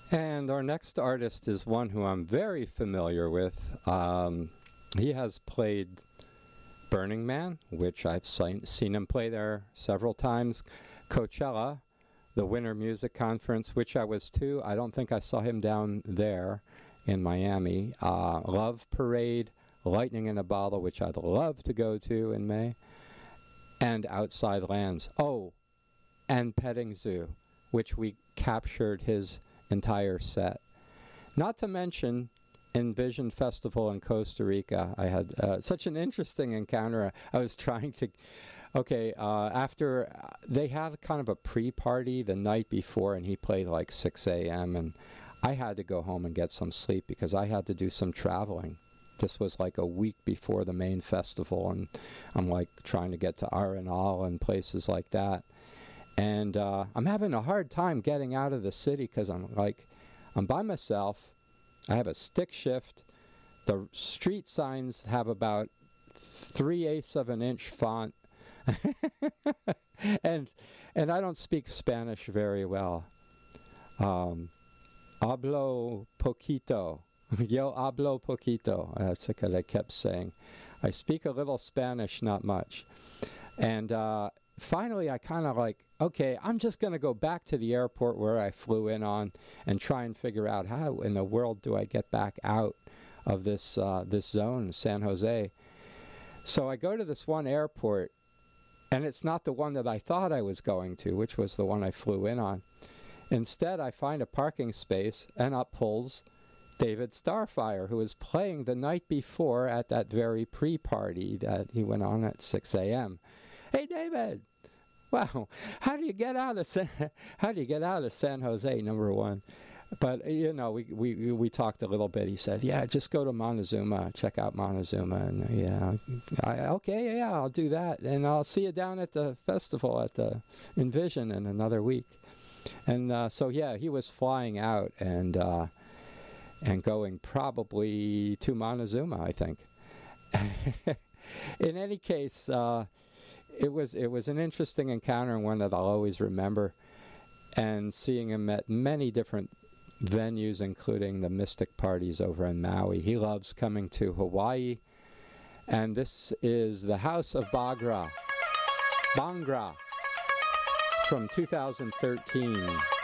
And our next artist is one who I'm very familiar with. He has played Burning Man, which I've seen him play there several times. Coachella, the Winter Music Conference, which I was to. I don't think I saw him down there in Miami. Love Parade, Lightning in a Bottle, which I'd love to go to in May. And Outside Lands. Oh, and Petting Zoo, which we captured his entire set. Not to mention Envision Festival in Costa Rica. I had such an interesting encounter. I was trying to... after they had kind of a pre-party the night before, and he played like 6 a.m., and I had to go home and get some sleep because I had to do some traveling. This was like a week before the main festival, and I'm like trying to get to Arenal and places like that. And I'm having a hard time getting out of the city because I'm by myself. I have a stick shift. The street signs have about 3/8 of an inch font. and I don't speak Spanish very well. Hablo poquito. Yo hablo poquito. That's what I kept saying. I speak a little Spanish, not much. And finally, I kind of okay, I'm just going to go back to the airport where I flew in on and try and figure out how in the world do I get back out of this this zone, San Jose. So I go to this one airport, and it's not the one that I thought I was going to, which was the one I flew in on. Instead, I find a parking space, and up pulls David Starfire, who was playing the night before at that very pre-party that he went on at 6 a.m. Hey, David! Wow, how do you get out of San Jose? Number one, but we talked a little bit. He said, "Yeah, just go to Montezuma, check out Montezuma," and I'll do that, and I'll see you down at the festival at the Envision in another week. And so he was flying out and going probably to Montezuma, I think. In any case. It was an interesting encounter and one that I'll always remember, and seeing him at many different venues, including the Mystic parties over in Maui. He loves coming to Hawaii, and this is the House of Bhangra from 2013.